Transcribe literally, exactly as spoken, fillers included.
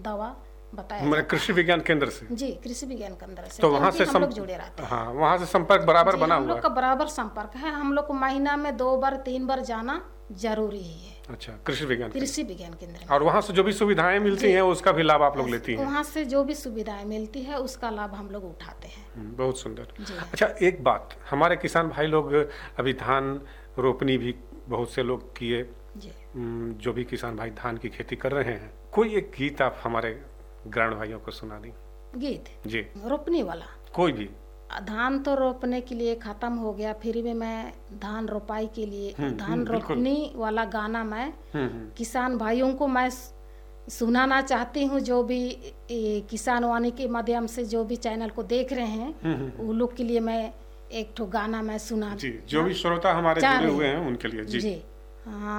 दवा बताया मैंने जाता कृषि विज्ञान केंद्र से। है। जी, कृषि विज्ञान केंद्र से। तो वहाँ क्योंकि से हम लोग सं- जुड़े रहते हैं। हाँ, वहाँ से संपर्क बराबर जी, बना हम हुआ लोग है। का बराबर संपर्क है। हम लोग को महीना में दो बार तीन बार जाना जरूरी ही है अच्छा, कृषि विज्ञान केंद्र। कृषि विज्ञान केंद्र में। और वहाँ से जो भी सुविधाएं मिलती जी। हैं उसका भी लाभ आप लोग लेती हैं। वहाँ से जो भी सुविधाएं मिलती है उसका लाभ हम लोग उठाते हैं। हम्म, बहुत सुंदर। जी। अच्छा, एक बात, हमारे किसान भाई लोग अभी धान रोपनी भी बहुत से लोग किए, जी। हम्म, जो भी किसान भाई धान की खेती कर रहे हैं, कोई एक गीत आप हमारे ग्रामीण भाइयों को सुना दी। गीत जी, रोपनी वाला। कोई भी। धान तो रोपने के लिए खत्म हो गया, फिर भी मैं धान रोपाई के लिए हम्म, धान हम्म, बिल्कुल। रोपनी वाला गाना मैं हम्म, हम्म, किसान भाइयों को मैं सुनाना चाहती हूँ। जो भी ए, किसान वाणी के माध्यम से जो भी चैनल को देख रहे हैं, हम्म, हम्म, वो लोग के लिए मैं एक ठो गाना मैं सुना जी, जो भी श्रोता हमारे चाह जुड़े रही हुए हैं उनके लिए। जी, जी हाँ।